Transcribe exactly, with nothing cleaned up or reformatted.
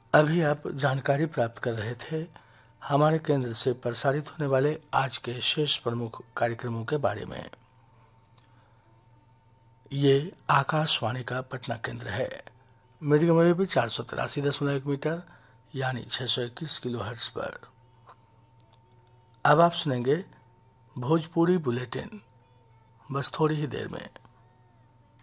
अभी आप जानकारी प्राप्त कर रहे थे हमारे केंद्र से प्रसारित होने वाले आज के शेष प्रमुख कार्यक्रमों के बारे में। ये आकाशवाणी का पटना केंद्र है। मीडियम वेव चार सौ तिरासी दशमलव एक मीटर यानी छः सौ इक्कीस किलो हर्ट्ज पर। अब आप सुनेंगे भोजपुरी बुलेटिन, बस थोड़ी ही देर में।